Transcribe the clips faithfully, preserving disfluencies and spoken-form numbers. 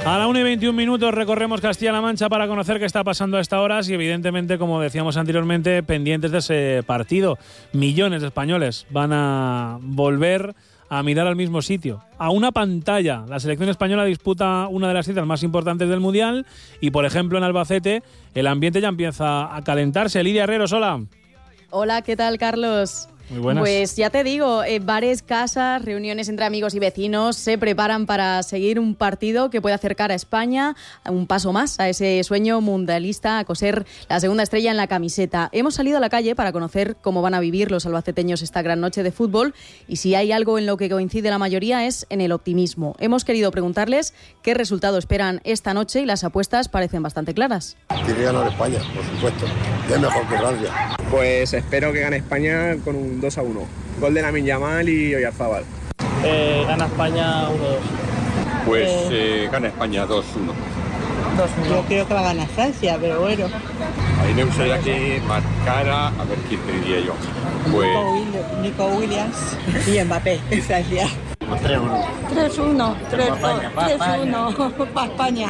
A la una y veintiún minutos recorremos Castilla-La Mancha para conocer qué está pasando a esta hora y evidentemente, como decíamos anteriormente, pendientes de ese partido. Millones de españoles van a volver a mirar al mismo sitio, a una pantalla. La selección española disputa una de las citas más importantes del Mundial y, por ejemplo, en Albacete el ambiente ya empieza a calentarse. Lidia Herreros, hola. Hola, ¿qué tal, Carlos? Muy buenas. Pues ya te digo, eh, bares, casas, reuniones entre amigos y vecinos se preparan para seguir un partido que puede acercar a España a un paso más a ese sueño mundialista, a coser la segunda estrella en la camiseta. Hemos salido a la calle para conocer cómo van a vivir los albaceteños esta gran noche de fútbol y si hay algo en lo que coincide la mayoría es en el optimismo. Hemos querido preguntarles qué resultado esperan esta noche y las apuestas parecen bastante claras. Tiene que ganar España, por supuesto. Ya es mejor que Francia. Pues espero que gane España con un dos a uno. Gol de Lamine Yamal y Oyarzabal. Eh, gana España uno dos. Pues eh, gana España dos uno. dos uno. Yo creo que va a ganar Francia, pero bueno. Ahí me gustaría que marcara, a ver quién te diría yo. Pues... Nico, Will, Nico Williams y Mbappé, Francia. tres uno. tres uno. tres uno. Para España.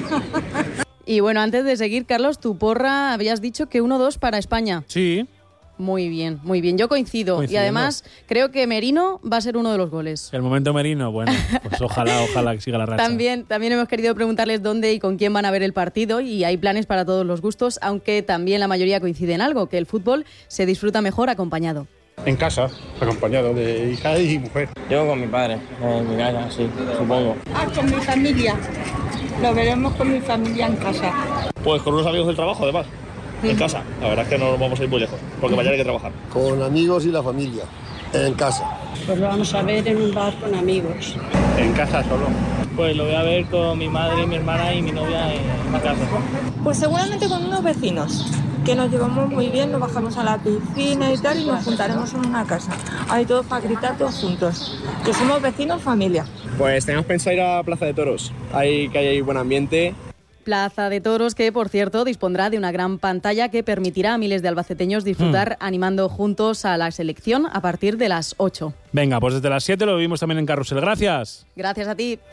Y bueno, antes de seguir, Carlos, tu porra habías dicho que uno dos para España. Sí. Muy bien, muy bien. Yo coincido. Y además creo que Merino va a ser uno de los goles. El momento Merino, bueno, pues ojalá, ojalá que siga la racha. También, también hemos querido preguntarles dónde y con quién van a ver el partido y hay planes para todos los gustos, aunque también la mayoría coincide en algo, que el fútbol se disfruta mejor acompañado. En casa, acompañado de hija y mujer. Yo con mi padre, en mi casa, sí, supongo. Ah, con mi familia. Lo veremos con mi familia en casa. Pues con unos amigos del trabajo, además. En casa, la verdad es que no nos vamos a ir muy lejos, porque mañana hay que trabajar. Con amigos y la familia, en casa. Pues lo vamos a ver en un bar con amigos. En casa solo. Pues lo voy a ver con mi madre, mi hermana y mi novia en la casa. Pues seguramente con unos vecinos, que nos llevamos muy bien, nos bajamos a la piscina y tal, y nos juntaremos en una casa. Ahí todos para gritar todos juntos. Que somos vecinos, familia. Pues tenemos pensado ir a Plaza de Toros, ahí que hay ahí buen ambiente. Plaza de Toros, que por cierto dispondrá de una gran pantalla que permitirá a miles de albaceteños disfrutar mm. animando juntos a la selección a partir de las ocho. Venga, pues desde las siete lo vivimos también en Carrusel. Gracias. Gracias a ti.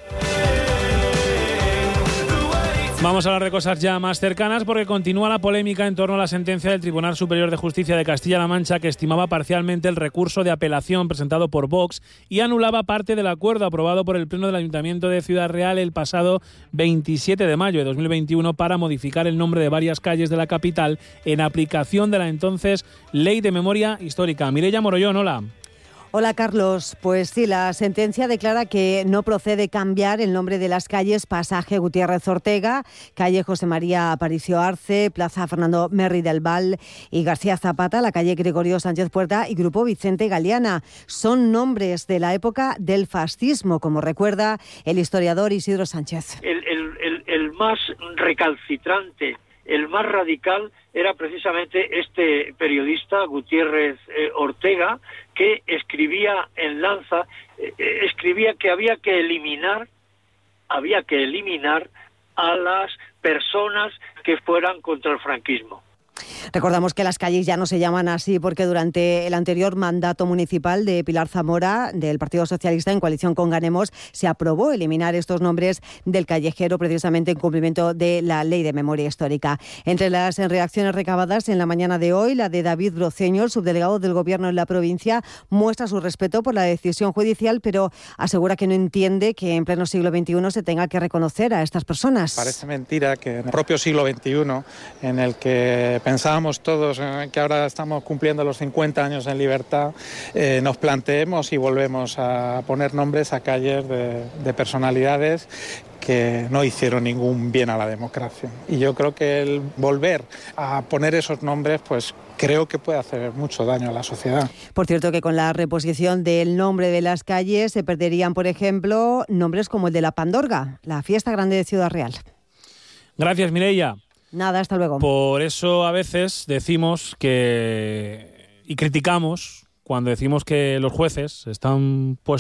Vamos a hablar de cosas ya más cercanas porque continúa la polémica en torno a la sentencia del Tribunal Superior de Justicia de Castilla-La Mancha que estimaba parcialmente el recurso de apelación presentado por Vox y anulaba parte del acuerdo aprobado por el Pleno del Ayuntamiento de Ciudad Real el pasado veintisiete de mayo de dos mil veintiuno para modificar el nombre de varias calles de la capital en aplicación de la entonces Ley de Memoria Histórica. Mireia Morollón, hola. Hola, Carlos. Pues sí, la sentencia declara que no procede cambiar el nombre de las calles Pasaje Gutiérrez Ortega, calle José María Aparicio Arce, Plaza Fernando Merri del Val y García Zapata, la calle Gregorio Sánchez Puerta y Grupo Vicente Galeana. Son nombres de la época del fascismo, como recuerda el historiador Isidro Sánchez. El, el, el, el más recalcitrante, el más radical era precisamente este periodista, Gutiérrez eh, Ortega, que escribía en Lanza, eh, escribía que había que eliminar, había que eliminar a las personas que fueran contra el franquismo. Recordamos que las calles ya no se llaman así porque durante el anterior mandato municipal de Pilar Zamora, del Partido Socialista, en coalición con Ganemos, se aprobó eliminar estos nombres del callejero precisamente en cumplimiento de la Ley de Memoria Histórica. Entre las reacciones recabadas en la mañana de hoy, la de David Broceño, el subdelegado del Gobierno en la provincia, muestra su respeto por la decisión judicial, pero asegura que no entiende que en pleno siglo veintiuno se tenga que reconocer a estas personas. Parece mentira que en el propio siglo veintiuno, en el que pensábamos todos que ahora estamos cumpliendo los cincuenta años en libertad, eh, nos planteemos y volvemos a poner nombres a calles de, de personalidades que no hicieron ningún bien a la democracia. Y yo creo que el volver a poner esos nombres, pues creo que puede hacer mucho daño a la sociedad. Por cierto, que con la reposición del nombre de las calles se perderían, por ejemplo, nombres como el de la Pandorga, la fiesta grande de Ciudad Real. Gracias, Mireia. Nada, hasta luego. Por eso a veces decimos que y criticamos cuando decimos que los jueces están puestos